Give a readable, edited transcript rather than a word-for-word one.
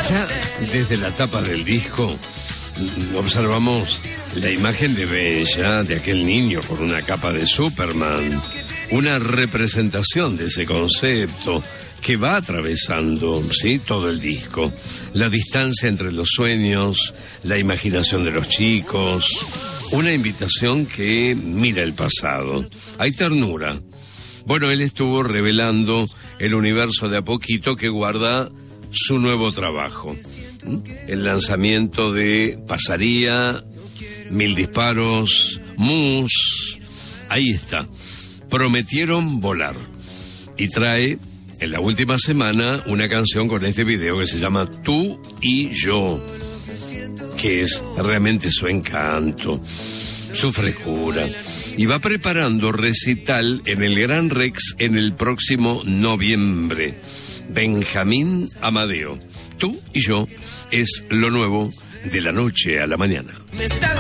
Ya desde la tapa del disco observamos la imagen de Bella, de aquel niño con una capa de Superman, una representación de ese concepto que va atravesando, ¿sí?, todo el disco. La distancia entre los sueños, la imaginación de los chicos, una invitación que mira el pasado. Hay ternura. Bueno, él estuvo revelando el universo de a poquito que guarda su nuevo trabajo. El lanzamiento de Pasaría, 1000 disparos, Mus, ahí está. Prometieron volar. Y trae, en la última semana, una canción con este video que se llama Tú y Yo, que es realmente su encanto, su frescura. Y va preparando recital en el Gran Rex en el próximo noviembre. Benjamín Amadeo. Tú y Yo es lo nuevo de la noche a la mañana.